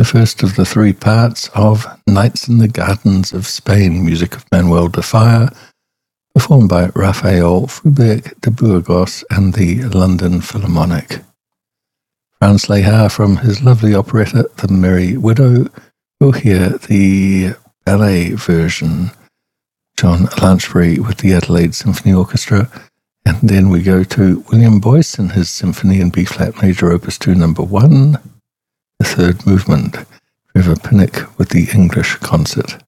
first of the three parts of Nights in the Gardens of Spain, music of Manuel de Falla, performed by Rafael Fubec de Burgos and the London Philharmonic. Franz Lehár from his lovely operetta The Merry Widow. We'll hear the ballet version, John Lanchbury with the Adelaide Symphony Orchestra, and then we go to William Boyce and his Symphony in B-flat major opus 2 number 1, the third movement, Trevor Pinnock with the English Concert.